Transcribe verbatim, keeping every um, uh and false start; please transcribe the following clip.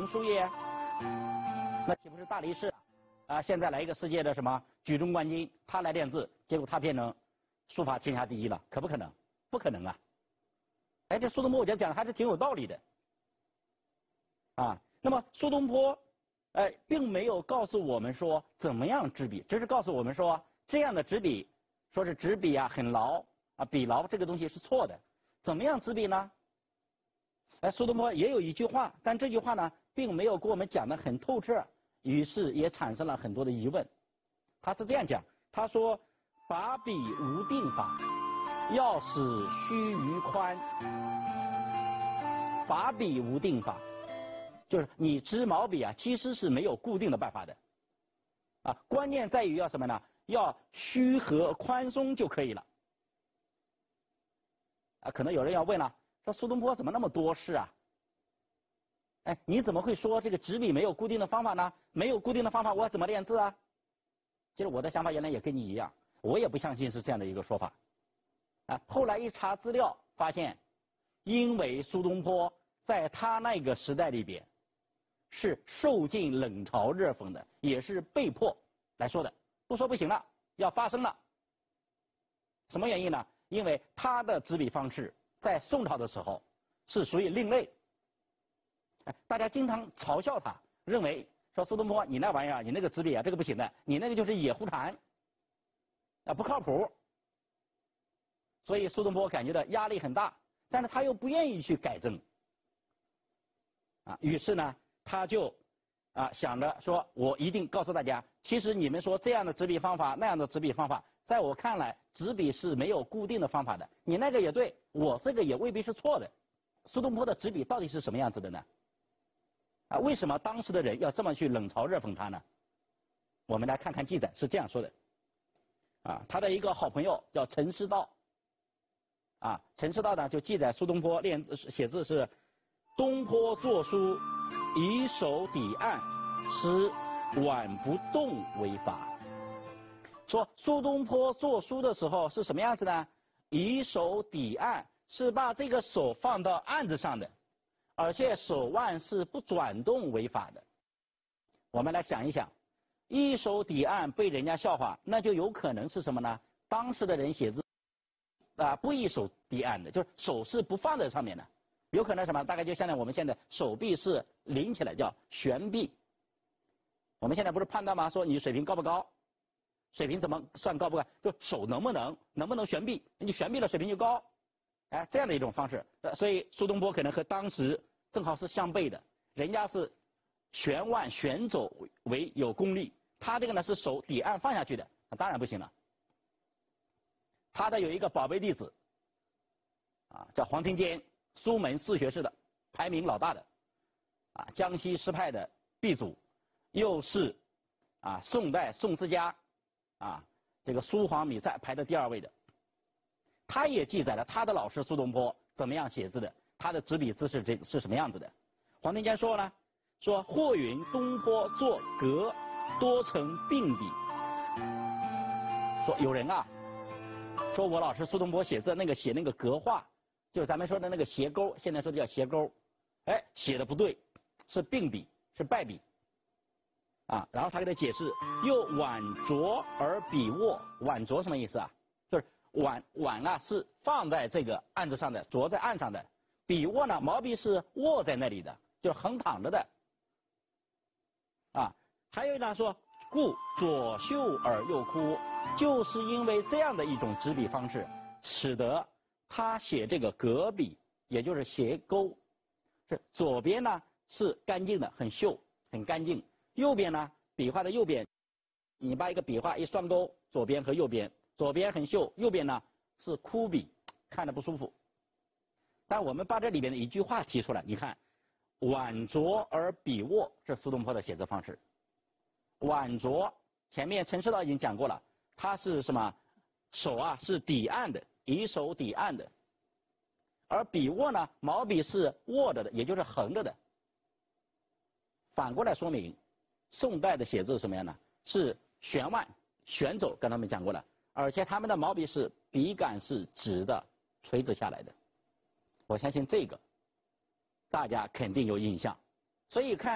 书页，那岂不是大力士啊？现在来一个世界的什么举重冠军，他来练字，结果他变成书法天下第一了，可不可能？不可能啊！哎，这苏东坡我觉得讲的还是挺有道理的啊。那么苏东坡，哎，并没有告诉我们说怎么样执笔，只是告诉我们说这样的执笔，说是执笔啊很牢啊，笔牢这个东西是错的。怎么样执笔呢？哎，苏东坡也有一句话，但这句话呢，并没有给我们讲得很透彻，于是也产生了很多的疑问。他是这样讲，他说：“把笔无定法，要使须臾宽。”把笔无定法，就是你执毛笔啊，其实是没有固定的办法的，啊，关键在于要什么呢？要虚和宽松就可以了。啊，可能有人要问了。说苏东坡怎么那么多事啊？哎，你怎么会说这个执笔没有固定的方法呢？没有固定的方法，我怎么练字啊？其实我的想法原来也跟你一样，我也不相信是这样的一个说法。啊，后来一查资料，发现，因为苏东坡在他那个时代里边，是受尽冷嘲热讽的，也是被迫来说的，不说不行了，要发声了。什么原因呢？因为他的执笔方式在宋朝的时候是属于另类，哎，大家经常嘲笑他，认为说苏东坡你那玩意儿，你那个执笔啊，这个不行的，你那个就是野胡谈，啊不靠谱。所以苏东坡感觉到压力很大，但是他又不愿意去改正，啊，于是呢，他就啊想着说，我一定告诉大家，其实你们说这样的执笔方法，那样的执笔方法，在我看来，执笔是没有固定的方法的。你那个也对，我这个也未必是错的。苏东坡的执笔到底是什么样子的呢？啊，为什么当时的人要这么去冷嘲热讽他呢？我们来看看记载是这样说的，啊，他的一个好朋友叫陈师道，啊，陈师道呢就记载苏东坡练字写字是东坡作书，以手抵案，使碗不动为法。说苏东坡作书的时候是什么样子呢？以手抵案，是把这个手放到案子上的，而且手腕是不转动为法的。我们来想一想，一手抵案被人家笑话，那就有可能是什么呢？当时的人写字啊不一手抵案的，就是手是不放在上面的，有可能什么？大概就像我们现在手臂是拎起来叫悬臂。我们现在不是判断吗？说你水平高不高？水平怎么算高不高？就手能不能能不能悬臂？你悬臂了，水平就高。哎，这样的一种方式。呃，所以苏东坡可能和当时正好是相悖的，人家是悬腕悬肘为有功力，他这个呢是手抵案放下去的，那当然不行了。他的有一个宝贝弟子，啊，叫黄庭坚，苏门四学士的，排名老大的，啊，江西诗派的鼻祖，又是啊宋代宋思嘉，啊这个苏黄米赛排在第二位的。他也记载了他的老师苏东坡怎么样写字的，他的执笔姿势这是什么样子的。黄庭坚说呢，说或云东坡作格，多成并笔。说有人啊，说我老师苏东坡写字那个写那个格画，就是咱们说的那个斜钩，现在说的叫斜钩，哎，写的不对，是并笔，是败笔。啊，然后他给他解释，又碗拙而笔握，碗拙什么意思啊？就是碗碗啊是放在这个案子上的，着在案上的，笔握呢毛笔是握在那里的，就是横躺着的。啊，还有呢说，故左秀而右枯，就是因为这样的一种执笔方式，使得他写这个格笔，也就是斜钩，是左边呢是干净的，很秀，很干净。右边呢，笔画的右边，你把一个笔画一双钩，左边和右边，左边很秀，右边呢是枯笔，看着不舒服。但我们把这里边的一句话提出来，你看，碗拙而笔握，这是苏东坡的写字方式。碗拙，前面陈师道已经讲过了，他是什么？手啊是抵案的，以手抵案的，而笔握呢，毛笔是握着的，也就是横着的。反过来说明，宋代的写字是什么样呢？是悬腕悬肘，跟他们讲过了，而且他们的毛笔是笔杆是直的，垂直下来的。我相信这个大家肯定有印象，所以看